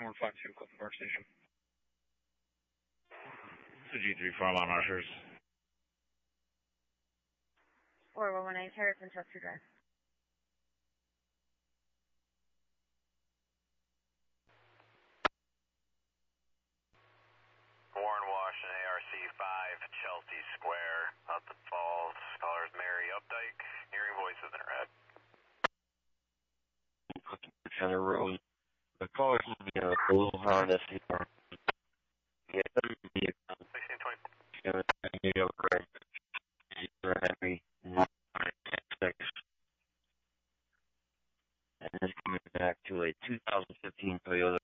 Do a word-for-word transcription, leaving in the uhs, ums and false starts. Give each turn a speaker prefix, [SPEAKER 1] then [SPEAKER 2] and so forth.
[SPEAKER 1] one five two, Clifton Park Station.
[SPEAKER 2] It's a G three four alarm ushers.
[SPEAKER 3] four one one eight, Harrison Chester Drive.
[SPEAKER 4] Warren Washington, A R C five, Chelsea Square, Upton Falls, caller is Mary Updike, hearing voices in red.
[SPEAKER 5] Center Road. The caller is in a blue Honda C R. Yeah,
[SPEAKER 4] sixteen twenty-four.
[SPEAKER 5] New York, right? Henry, nine six. And this coming back to a two thousand fifteen Toyota